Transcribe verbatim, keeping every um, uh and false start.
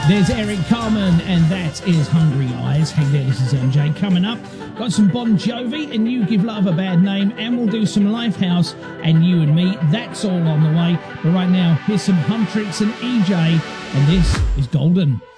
There's Eric Carmen, and that is Hungry Eyes. Hey there, this is M J. Coming up, got some Bon Jovi and You Give Love a Bad Name, and we'll do some Lifehouse and You and Me. That's all on the way. But right now, here's some Huntrix and E J, and this is Golden.